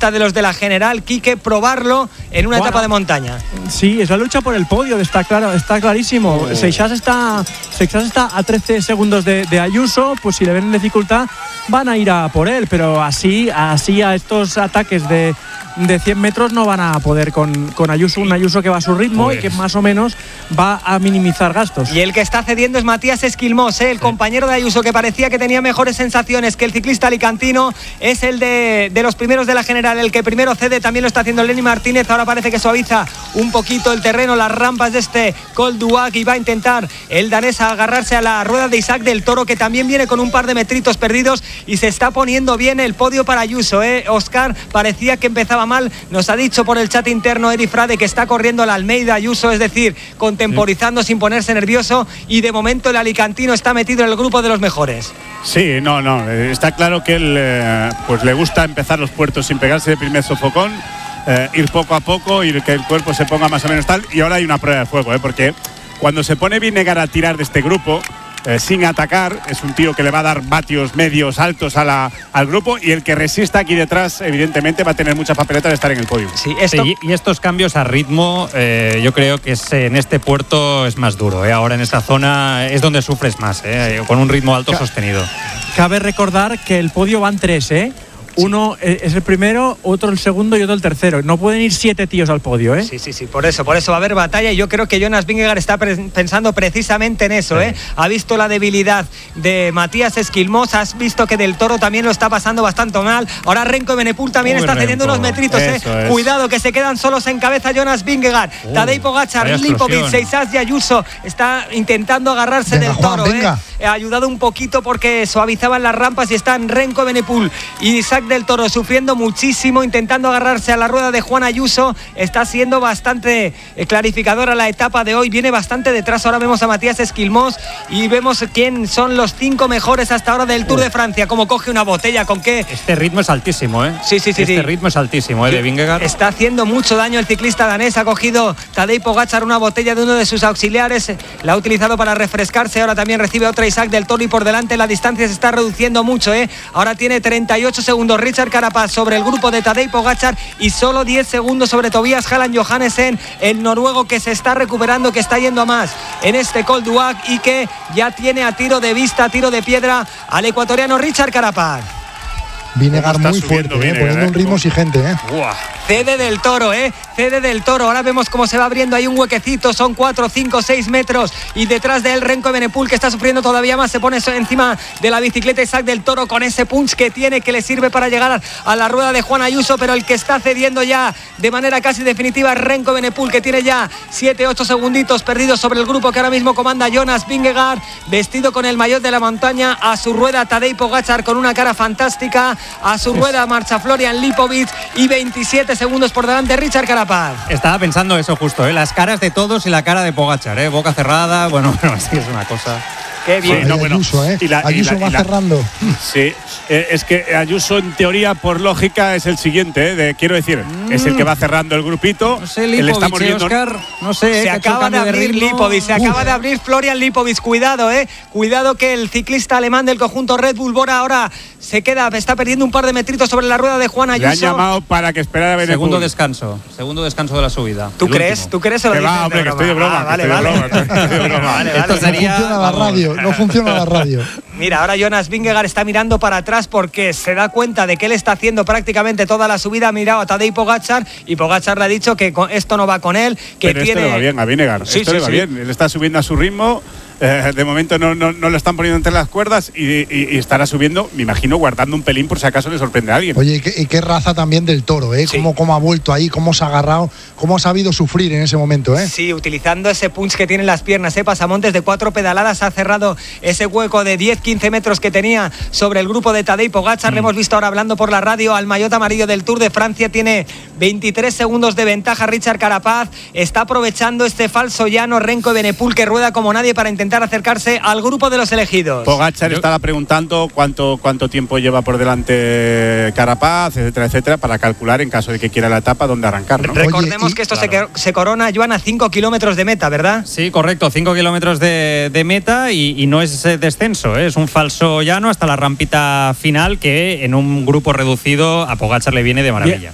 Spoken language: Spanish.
gusta de los de la general, Quique, probarlo en una etapa de montaña. Sí, es la lucha por el podio, está clarísimo. Seixas está a 13 segundos de Ayuso, pues si le ven en dificultad van a ir a por él, pero así a estos ataques de 100 metros no van a poder con Ayuso, un Ayuso que va a su ritmo y que más o menos va a minimizar gastos. Y el que está cediendo es Matías Esquilmós, el compañero de Ayuso, que parecía que tenía mejores sensaciones que el ciclista alicantino, es el de los primeros de la general, el que primero cede, también lo está haciendo Lenny Martínez, ahora parece que suaviza un poquito el terreno, las rampas de este Col du Lac, y va a intentar el danés agarrarse a la rueda de Isaac del Toro, que también viene con un par de metritos perdidos, y se está poniendo bien el podio para Ayuso, Óscar, parecía que empezaba mal, nos ha dicho por el chat interno Eri Frade que está corriendo la Almeida Ayuso, es decir, contemporizando sin ponerse nervioso, y de momento el alicantino está metido en el grupo de los mejores. Sí, no, está claro que él pues le gusta empezar los puertos sin pegarse de primer sofocón, ir poco a poco y que el cuerpo se ponga más o menos tal, y ahora hay una prueba de fuego, porque cuando se pone Vingegaard a tirar de este grupo sin atacar, es un tío que le va a dar vatios medios altos al grupo, y el que resista aquí detrás evidentemente va a tener mucha papeleta de estar en el podio. Sí, y estos cambios a ritmo yo creo que en este puerto es más duro, ahora en esta zona es donde sufres más, con un ritmo alto sostenido. Cabe recordar que el podio van 3, Uno es el primero, otro el segundo y otro el tercero. No pueden ir 7 tíos al podio, Sí, por eso va a haber batalla, y yo creo que Jonas Vingegaard está pensando precisamente en eso, Ha visto la debilidad de Matías Esquilmós, has visto que Del Toro también lo está pasando bastante mal. Ahora Renko Evenepoel también está cediendo unos metritos, Cuidado, que se quedan solos en cabeza Jonas Vingegaard. Tadej Pogačar, Lipovic, Seixas y Ayuso está intentando agarrarse del Toro, Ha ayudado un poquito porque suavizaban las rampas, y están Renko Evenepoel y Isaac del Toro sufriendo muchísimo, intentando agarrarse a la rueda de Juan Ayuso. Está siendo bastante clarificadora la etapa de hoy, viene bastante detrás. Ahora vemos a Matías Esquilmós y vemos quién son los 5 mejores hasta ahora del Tour de Francia. Como coge una botella, con qué. Este ritmo es altísimo, Sí. Este ritmo es altísimo, de Vingegaard. Está haciendo mucho daño el ciclista danés. Ha cogido Tadej Pogačar una botella de uno de sus auxiliares, la ha utilizado para refrescarse. Ahora también recibe otra Isaac del Toro, y por delante la distancia se está reduciendo mucho, Ahora tiene 38 segundos Richard Carapaz sobre el grupo de Tadej Pogačar, y solo 10 segundos sobre Tobias Halland Johannessen, el noruego, que se está recuperando, que está yendo a más en este Col du Lac, y que ya tiene a tiro de vista, a tiro de piedra, al ecuatoriano Richard Carapaz. Vingegaard muy fuerte, poniendo un ritmo exigente, Cede del Toro, cede del Toro. Ahora vemos cómo se va abriendo ahí un huequecito. Son 4, 5, 6 metros. Y detrás de él Renko Evenepoel, que está sufriendo todavía más. Se pone encima de la bicicleta Isaac del Toro, con ese punch que tiene, que le sirve para llegar a la rueda de Juan Ayuso. Pero el que está cediendo ya de manera casi definitiva es Renko Evenepoel, que tiene ya 7, 8 segunditos perdidos sobre el grupo que ahora mismo comanda Jonas Vingegaard, vestido con el maillot de la montaña. A su rueda Tadej Pogačar con una cara fantástica. A su rueda marcha Florian Lipovic, y 27 segundos por delante Richard Carapaz. Estaba pensando eso justo, las caras de todos y la cara de Pogačar, boca cerrada, bueno, así es una cosa. Qué bien. Ayuso, Ayuso va cerrando. Sí, es que Ayuso en teoría, por lógica, es el siguiente, quiero decir, es el que va cerrando el grupito. No sé, Lipovic, Oscar, no sé. Se acaba de abrir Lipovic, se acaba de abrir Florian Lipovic. Cuidado, cuidado, que el ciclista alemán del conjunto Red Bull Bora ahora está perdiendo un par de metritos sobre la rueda de Juan Ayuso. Le han llamado para que esperara a Evenepoel. Segundo descanso de la subida. ¿Tú crees? ¿Tú crees? Que va, hombre, que estoy de broma. Vale. Esto sería, no funciona la radio, no funciona la radio. Mira, ahora Jonas Vingegaard está mirando para atrás porque se da cuenta de que él está haciendo prácticamente toda la subida. Ha mirado a Tadej Pogačar, y Pogačar le ha dicho que esto no va con él, que pero tiene. Esto le va bien a Vingegaard, esto le va bien. Él está subiendo a su ritmo. De momento no lo están poniendo entre las cuerdas, y estará subiendo, me imagino, guardando un pelín por si acaso le sorprende a alguien. Oye, y qué raza también del Toro, cómo ha vuelto ahí, cómo se ha agarrado, cómo ha sabido sufrir en ese momento, Sí, utilizando ese punch que tiene en las piernas, Pasamontes de 4 pedaladas ha cerrado ese hueco de 10-15 metros que tenía sobre el grupo de Tadej Pogačar. Le hemos visto ahora hablando por la radio al maillot amarillo del Tour de Francia. Tiene 23 segundos de ventaja Richard Carapaz. Está aprovechando este falso llano Renko Evenepoel, que rueda como nadie para intentar acercarse al grupo de los elegidos. Pogačar estaba preguntando cuánto tiempo lleva por delante Carapaz, etcétera, para calcular en caso de que quiera la etapa dónde arrancar, ¿no? Recordemos que esto se corona, Joan, a 5 kilómetros de meta, ¿verdad? Sí, correcto, 5 kilómetros de meta, y no es descenso, es un falso llano hasta la rampita final, que en un grupo reducido a Pogačar le viene de maravilla.